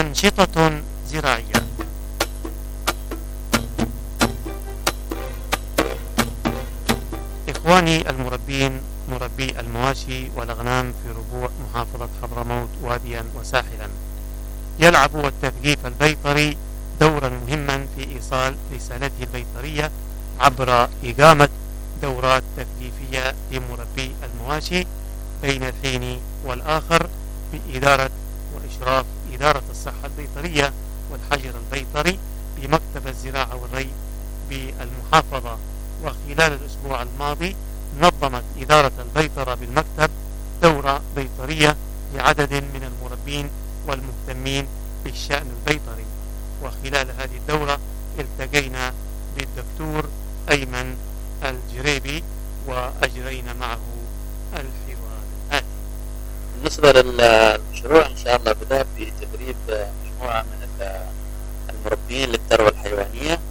أنشطة زراعية. إخواني المربين، مربي المواشي والأغنام في ربوع محافظة حضرموت واديا وساحلا، يلعب التثقيف البيطري دورا مهما في إيصال رسالته البيطرية عبر إقامة دورات تثقيفية لمربي المواشي بين الحين والآخر بإدارة وإشراف إدارة الصحة البيطرية والحجر البيطري بمكتب الزراعة والري بالمحافظة. وخلال الأسبوع الماضي نظمت إدارة البيطرة بالمكتب دورة بيطرية لعدد من المربين والمهتمين بالشأن البيطري. وخلال هذه الدورة التقينا بالدكتور أيمن الجريبي وأجرينا معه الحوار الآتي. بالنسبة للمشروع إن شاء الله بدأ بتدريب مجموعة من المربين للثروة الحيوانية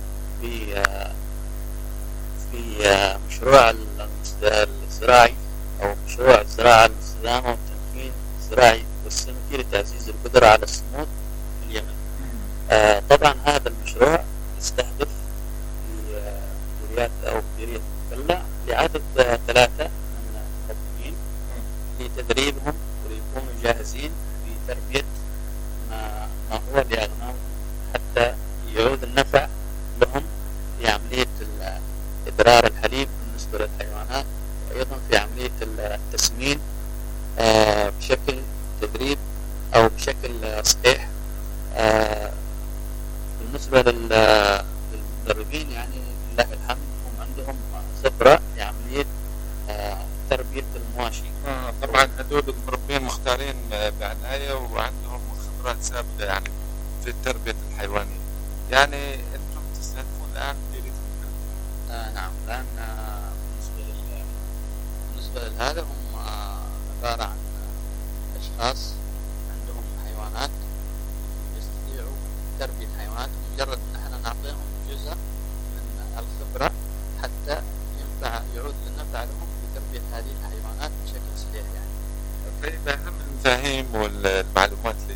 في مشروع الزراعي أو مشروع الزراعة المستدامة والتمكين الزراعي والسمكي لتعزيز القدرة على الصمود في اليمن. طبعا هذا المشروع يستهدف في ولاية أو مديرية مكلا لعدد 3 من المربين لتدريبهم ويكونوا جاهزين في تربية ما هو لأغنامهم حتى يعود النفع لهم في عملية إدرار الحليب بالنسبة للحيوانات، وأيضا في عملية التسمين بشكل تدريب أو بشكل صحيح. بالنسبة للمدربين يعني لله الحمد هم عندهم خبرة في عملية تربية المواشي. طبعا هذول المربين مختارين بعناية وعندهم خبرات سابقة يعني في تربية الحيوانية. يعني أنتم تستهدفون الآن مديرية المكلا؟ نعم، الآن بالنسبة لهذا هم عبارة عن أشخاص عندهم حيوانات يستطيعوا تربية الحيوانات، مجرد أن احنا نعطيهم جزء من الخبرة حتى يعود للنفع لهم في تربية هذه الحيوانات بشكل صحيح. يعني طيب، أهم المفاهيم والمعلومات